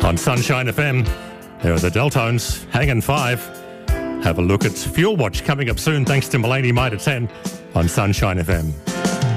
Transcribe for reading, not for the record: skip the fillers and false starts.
On Sunshine FM, there are the Deltones, hanging 5. Have a look at Fuel Watch coming up soon, thanks to Mulaney Made at 10 on Sunshine FM.